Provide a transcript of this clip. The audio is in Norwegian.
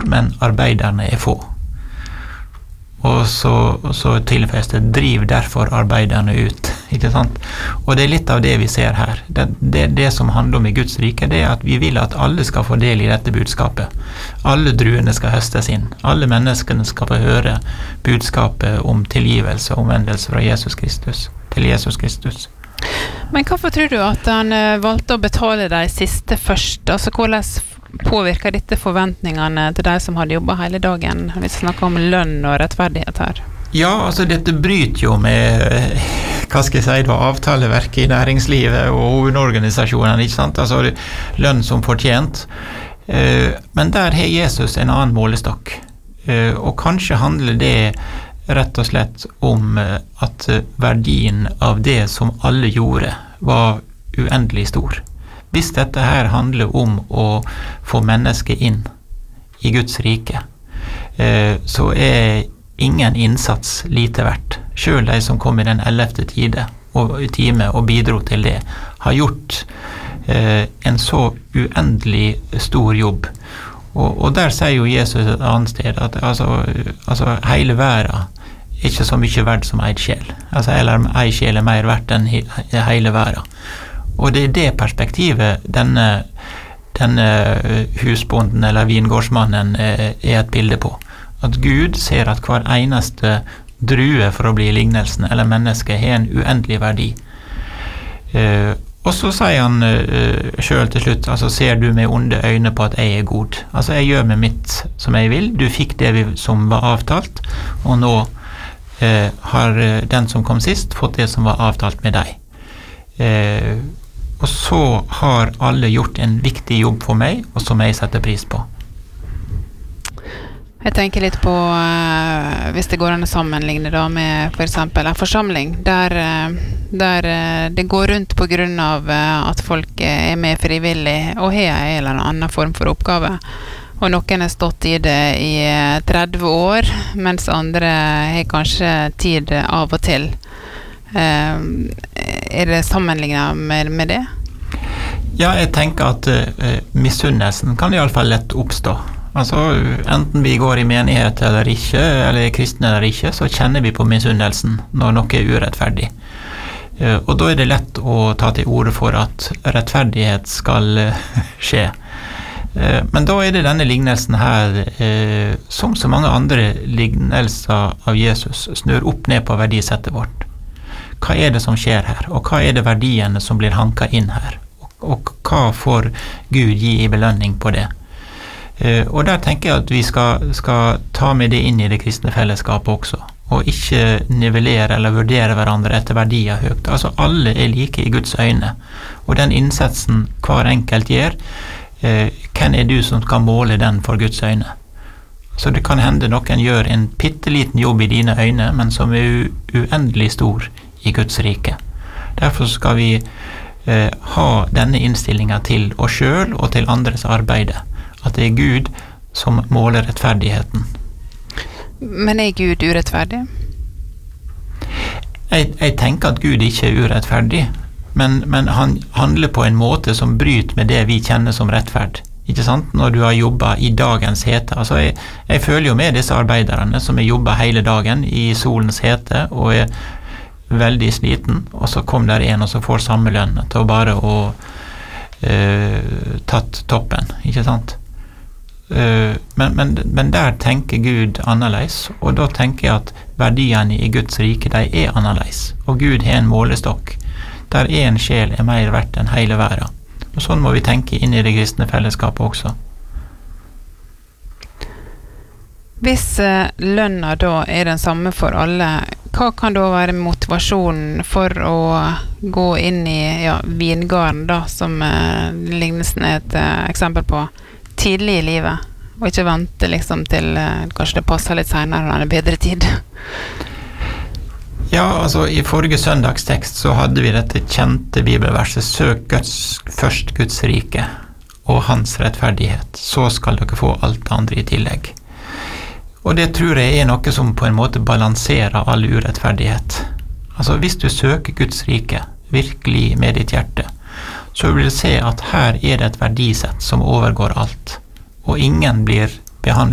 men arbeiderne få. Og så tilføyes det, driv derfor arbeiderne ut, ikke sant? Og det litt av det vi ser her. Det som handler om i Guds rike, det at vi vil at alle skal få del i dette budskapet. Alle druene skal høstes inn. Alle menneskene skal få høre budskapet om tilgivelse og omvendelse fra Jesus Kristus, til Jesus Kristus. Men hvorfor tror du at han valgte å betale de siste først? Altså, hvordan påvirker dette forventningene til de som hadde jobbet hele dagen? Vi snakker om lønn og rettferdighet her. Ja, altså dette bryter jo med, hva skal jeg si, avtaleverket i næringslivet og hovedorganisasjonene, ikke sant? Altså lønn som fortjent. Men der har Jesus en annen målestokk. Og kanskje handler det rett og slett om at verdien av det som alle gjorde var uendelig stor. Hvis dette her handler om å få mennesket inn i Guds rike, så ingen innsats lite verdt. Selv de som kom i den 11. time og bidro til det, har gjort en så uendelig stor jobb. Og der sier jo Jesus et annet sted at altså hele verden ikke så mye verdt som en sjel. Eller en sjel mer verdt enn hele verden. Og det det perspektivet denne husbonden eller vingårdsmannen et bilde på. At Gud ser at hver eneste drue for å bli lignelsen eller menneske har en uendelig verdi. Og så sier han selv til slutt, altså ser du med onde øyne på at jeg god. Altså jeg gjør med mitt som jeg vil. Du fikk det som var avtalt, og nå har den som kom sist fått det som var avtalt med deg. Og så har alle gjort en viktig jobb for meg, og som jeg setter pris på. Jeg tenker litt på, hvis det går an å sammenligne da med for eksempel en forsamling, der det går rundt på grunn av at folk med frivillig og har en eller annen form for oppgave. Og noen har stått i det i 30 år, mens andre har kanskje tid av og til. Det sammenlignet med det? Ja, jeg tenker at misunnelsen kan i alle fall lett oppstå. Altså, enten vi går i menighet eller ikke, eller er kristne eller ikke, så kjenner vi på misunnelsen når noe er urettferdig. Og da er det lett å ta til orde for at rettferdighet skal skje. Men da er det denne lignelsen her, som så mange andre lignelser av Jesus, snur opp ned på verdisettet vårt. Hva er det som skjer her? Og hva er det verdiene som blir hanket inn her? Og hva får Gud gi i belønning på det? Og der tenker jeg at vi skal ta med det inn i det kristne fellesskapet også, og ikke nivellere eller vurdere hverandre etter verdier høyt. Altså alle er like i Guds øyne, og den innsatsen hver enkelt gjør, hvem er du som skal måle den for Guds øyne? Så det kan hende noen gjør en pitteliten jobb i dine øyne, men som er uendelig stor i Guds rike. Derfor skal vi ha denne innstillingen til oss selv og til andres arbeide, at det er Gud som måler rettferdigheten. Men er Gud urettferdig? Jeg tenker at Gud ikke er urettferdig, men han handler på en måte som bryter med det vi kjenner som rettferd. Ikke sant? Når du har jobbet i dagens hete. Altså jeg føler jo med disse arbeiderne som har jobbet hele dagen i solens hete og er veldig sliten, og så kom der en og så får samme lønn til å bare tatt toppen, ikke sant? Men der tenker Gud annerledes, og da tenker jeg at verdiene i Guds rike, de er annerledes, og Gud har en målestokk der en sjel er mer verdt enn hele verden. Og sånn må vi tenke inn i det kristne fellesskapet også. Hvis lønna da er den samme for alle, hva kan da være motivasjonen for å gå inn i vingarden da, som lignelsen er et eksempel på, tidlig i livet, og ikke vente liksom til kanskje det passer litt senere når det er bedre tid? Ja, altså i forrige søndagstekst så hadde vi dette kjente bibelverset: søk først Guds rike og hans rettferdighet, så skal dere få alt det andre i tillegg. Og det tror jeg er noe som på en måte balanserer all urettferdighet. Altså hvis du søker Guds rike virkelig med ditt hjerte, så vil du se at her er det et verdisett som overgår alt, og ingen blir behandlet